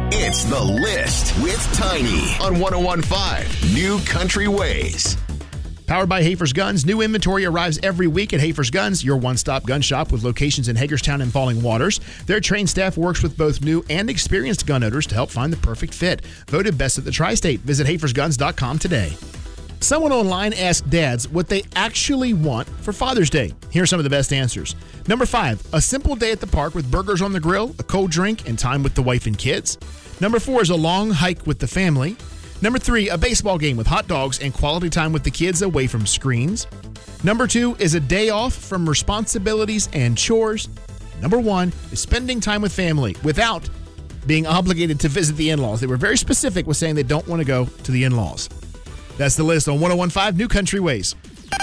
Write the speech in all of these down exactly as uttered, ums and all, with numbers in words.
It's The List with Tiny on one oh one point five New Country Ways. Powered by Hafer's Guns, new inventory arrives every week at Hafer's Guns, your one-stop gun shop with locations in Hagerstown and Falling Waters. Their trained staff works with both new and experienced gun owners to help find the perfect fit. Voted best at the Tri-State. Visit hafers guns dot com today. Someone online asked dads what they actually want for Father's Day. Here are some of the best answers. Number five, a simple day at the park with burgers on the grill, a cold drink, and time with the wife and kids. Number four is a long hike with the family. Number three, a baseball game with hot dogs and quality time with the kids away from screens. Number two is a day off from responsibilities and chores. Number one is spending time with family without being obligated to visit the in-laws. They were very specific with saying they don't want to go to the in-laws. That's the list on one oh one point five New Country Ways.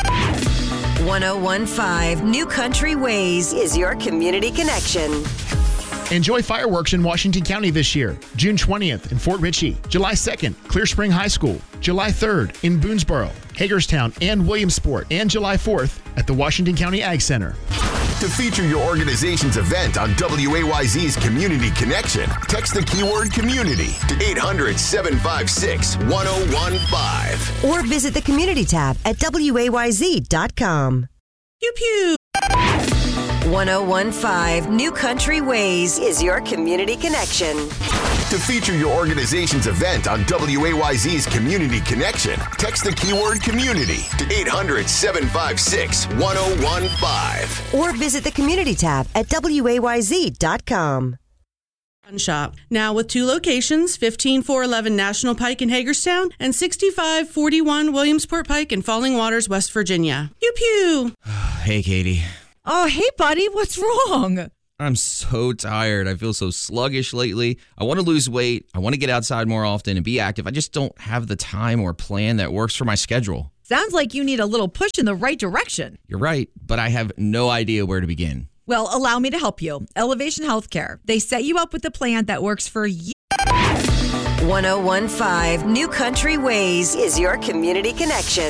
one oh one point five New Country Ways is your community connection. Enjoy fireworks in Washington County this year. June twentieth in Fort Ritchie, July second, Clear Spring High School, July third in Boonesboro, Hagerstown, and Williamsport, and July fourth at the Washington County Ag Center. To feature your organization's event on W A Y Z's Community Connection, text the keyword community to eight hundred, seven five six, one oh one five. Or visit the community tab at W A Y Z dot com. Pew pew. one oh one point five New Country Ways is your community connection. To feature your organization's event on W A Y Z's Community Connection, text the keyword community to eight hundred, seven five six, one oh one five. Or visit the community tab at W A Y Z dot com. Gun shop. Now with two locations, fifteen four eleven National Pike in Hagerstown and sixty-five forty-one Williamsport Pike in Falling Waters, West Virginia. Pew pew. Hey, Katie. Oh, hey, buddy. What's wrong? I'm so tired. I feel so sluggish lately. I want to lose weight. I want to get outside more often and be active. I just don't have the time or plan that works for my schedule. Sounds like you need a little push in the right direction. You're right, but I have no idea where to begin. Well, allow me to help you. Elevation Healthcare. They set you up with a plan that works for you. one oh one point five New Country Ways is your community connection.